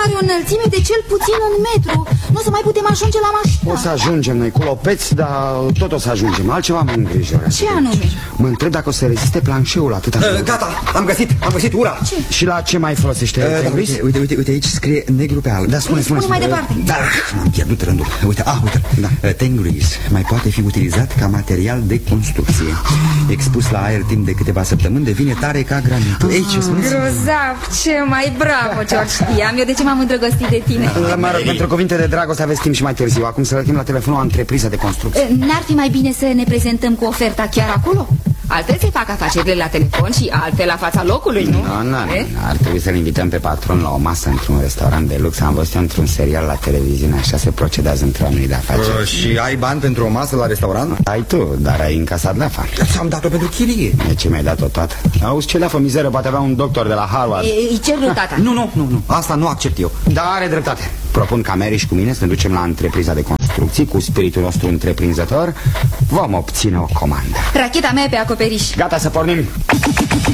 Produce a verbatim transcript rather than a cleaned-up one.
are o înălțime de cel puțin un metru. Nu o să mai putem ajunge la mașină. O să ajungem noi cu lopeți, dar tot o să ajungem. Altceva mă îngrijorează. Ce anume? Mă întreb dacă o să reziste planșeul atâta. uh, Gata, am găsit, am găsit ura. Ce? Și la ce mai folosește? uh, da, uite, uite, uite, uite, aici scrie negru pe alb. Da, spune, spune, spune mai departe. Da, am pierdut rândul. Uite, ah, uite, da. Tengris mai poate fi utilizat ca material de construcție. Expus la aer timp de câteva săptămâni devine tare ca granit. Ei, ce spuneți? Grozav, ce mai bravo, George. Știam eu de ce m-am îndrăgostit de tine. Mă rog, pentru cuvinte de dragoste aveți timp și mai târziu. Acum să lăchem la telefonul o întrepriză de construcție. N-ar fi mai bine să ne prezentăm cu oferta chiar acolo? Altfel se fac afacerile la telefon și altfel la fața locului, nu? Nu, nu, ar trebui să-l invităm pe patron la o masă într-un restaurant de lux. Am văzut într-un serial la televiziune. Așa se procedează între oamenii de afaceri. uh, Și ai bani pentru o masă la restaurant? Ai tu, dar ai încasat leafa. Ți-am dat-o pentru chirie. De ce mi-ai dat-o toată? Auzi, ce leafă mizeră poate avea un doctor de la Harvard? Îi cer lui tata. Nu, nu, nu, nu, asta nu accept eu. Da, are dreptate. Propun ca Mary și cu mine să ne ducem la întrepriza de construcții. Cu spiritul nostru întreprinzător vom obține o comandă. Racheta mea pe acoperiș. Gata să pornim.